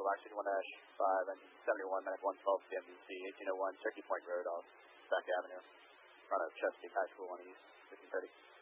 Lexington 1-5 and 71 minute 112 CMDC, 1801 Turkey Point Road off Sac Avenue, front of Chesapeake High School on East 1530.